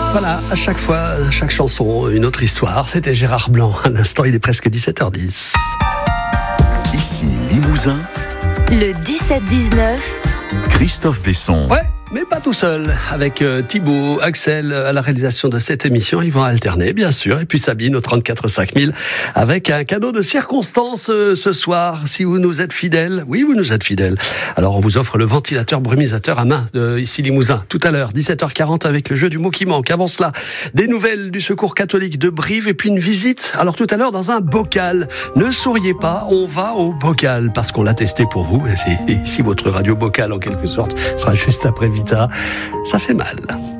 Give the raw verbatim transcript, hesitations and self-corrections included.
Voilà, à chaque fois, chaque chanson, une autre histoire. C'était Gérard Blanc. À l'instant, il est presque dix-sept heures dix. Ici Limousin, Le dix-sept dix-neuf, Christophe Besson. Ouais, mais pas tout seul. Avec euh, Thibaut, Axel à la réalisation de cette émission. Ils vont alterner, bien sûr. Et puis Sabine au trente-quatre cinq mille avec un cadeau de circonstance euh, ce soir. Si vous nous êtes fidèles, oui, vous nous êtes fidèles. Alors, on vous offre le ventilateur brumisateur à main de ici Limousin. Tout à l'heure, dix-sept heures quarante avec le jeu du mot qui manque. Avant cela, des nouvelles du Secours catholique de Brive et puis une visite. Alors, tout à l'heure, dans un bocal. Ne souriez pas, on va au bocal parce qu'on l'a testé pour vous. Et c'est ici votre radio bocal, en quelque sorte, sera juste après Vita. Ça fait mal.